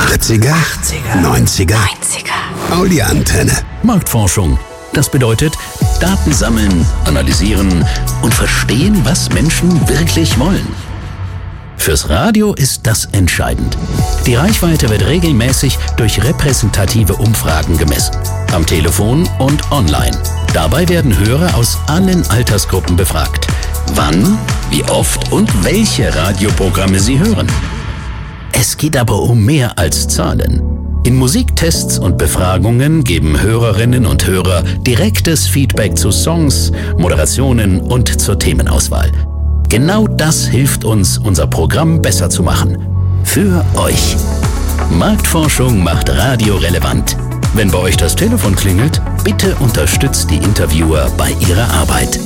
80er, 90er, Audi-Antenne. Marktforschung. Das bedeutet, Daten sammeln, analysieren und verstehen, was Menschen wirklich wollen. Fürs Radio ist das entscheidend. Die Reichweite wird regelmäßig durch repräsentative Umfragen gemessen. Am Telefon und online. Dabei werden Hörer aus allen Altersgruppen befragt. Wann, wie oft und welche Radioprogramme sie hören. Es geht aber um mehr als Zahlen. In Musiktests und Befragungen geben Hörerinnen und Hörer direktes Feedback zu Songs, Moderationen und zur Themenauswahl. Genau das hilft uns, unser Programm besser zu machen. Für euch. Marktforschung macht Radio relevant. Wenn bei euch das Telefon klingelt, bitte unterstützt die Interviewer bei ihrer Arbeit.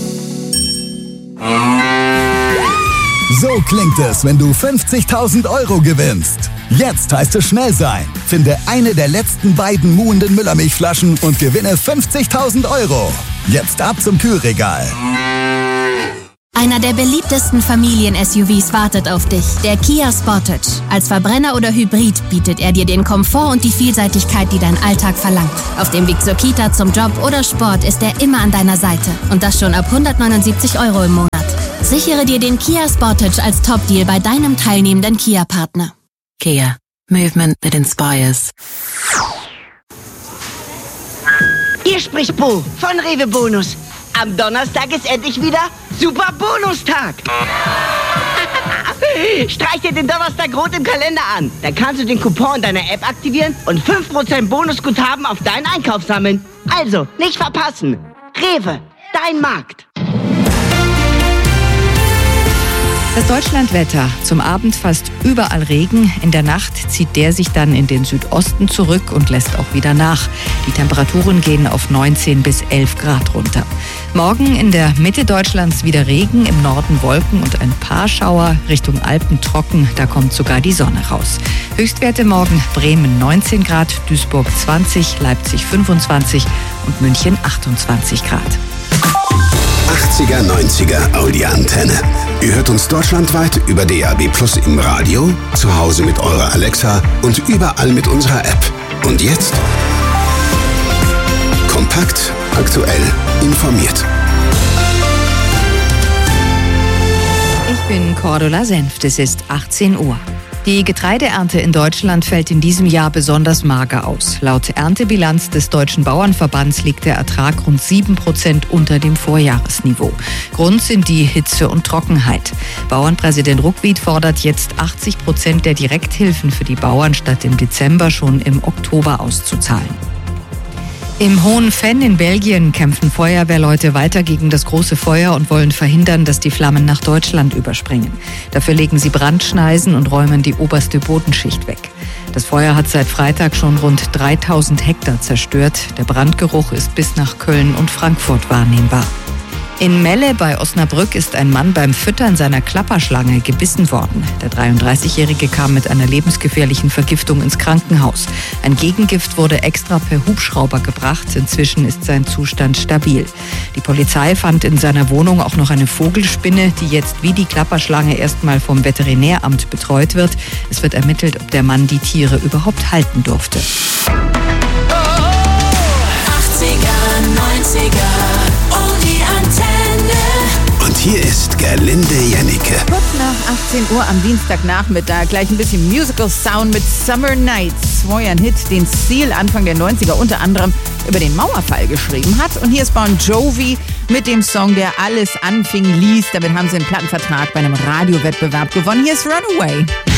So klingt es, wenn du 50.000 € gewinnst. Jetzt heißt es schnell sein. Finde eine der letzten beiden muhenden Müllermilchflaschen und gewinne 50.000 €. Jetzt ab zum Kühlregal. Einer der beliebtesten Familien-SUVs wartet auf dich, der Kia Sportage. Als Verbrenner oder Hybrid bietet er dir den Komfort und die Vielseitigkeit, die dein Alltag verlangt. Auf dem Weg zur Kita, zum Job oder Sport ist er immer an deiner Seite. Und das schon ab 179 € im Monat. Sichere dir den Kia Sportage als Top-Deal bei deinem teilnehmenden Kia-Partner. Kia. Movement that inspires. Hier spricht Bo von Rewe Bonus. Am Donnerstag ist endlich wieder Super Bonustag. Streich dir den Donnerstag rot im Kalender an. Dann kannst du den Coupon in deiner App aktivieren und 5% Bonusguthaben auf deinen Einkauf sammeln. Also, nicht verpassen. Rewe, dein Markt. Das Deutschlandwetter. Zum Abend fast überall Regen. In der Nacht zieht der sich dann in den Südosten zurück und lässt auch wieder nach. Die Temperaturen gehen auf 19 bis 11 Grad runter. Morgen in der Mitte Deutschlands wieder Regen, im Norden Wolken und ein paar Schauer. Richtung Alpen trocken, da kommt sogar die Sonne raus. Höchstwerte morgen: Bremen 19 Grad, Duisburg 20, Leipzig 25 und München 28 Grad. 80er, 90er Audi-Antenne. Ihr hört uns deutschlandweit über DAB+ im Radio, zu Hause mit eurer Alexa und überall mit unserer App. Und jetzt? Kompakt, aktuell, informiert. Ich bin Cordula Senft, es ist 18 Uhr. Die Getreideernte in Deutschland fällt in diesem Jahr besonders mager aus. Laut Erntebilanz des Deutschen Bauernverbands liegt der Ertrag rund 7% unter dem Vorjahresniveau. Grund sind die Hitze und Trockenheit. Bauernpräsident Ruckwied fordert jetzt 80% der Direkthilfen für die Bauern statt im Dezember schon im Oktober auszuzahlen. Im Hohen Venn in Belgien kämpfen Feuerwehrleute weiter gegen das große Feuer und wollen verhindern, dass die Flammen nach Deutschland überspringen. Dafür legen sie Brandschneisen und räumen die oberste Bodenschicht weg. Das Feuer hat seit Freitag schon rund 3000 Hektar zerstört. Der Brandgeruch ist bis nach Köln und Frankfurt wahrnehmbar. In Melle bei Osnabrück ist ein Mann beim Füttern seiner Klapperschlange gebissen worden. Der 33-Jährige kam mit einer lebensgefährlichen Vergiftung ins Krankenhaus. Ein Gegengift wurde extra per Hubschrauber gebracht. Inzwischen ist sein Zustand stabil. Die Polizei fand in seiner Wohnung auch noch eine Vogelspinne, die jetzt wie die Klapperschlange erstmal vom Veterinäramt betreut wird. Es wird ermittelt, ob der Mann die Tiere überhaupt halten durfte. 80er, 90er. Und hier ist Gerlinde Janneke. Kurz nach 18 Uhr am Dienstagnachmittag gleich ein bisschen Musical Sound mit Summer Nights. War ja ein Hit, den Seal Anfang der 90er unter anderem über den Mauerfall geschrieben hat. Und hier ist Bon Jovi mit dem Song, der alles anfing ließ. Damit haben sie einen Plattenvertrag bei einem Radiowettbewerb gewonnen. Hier ist Runaway.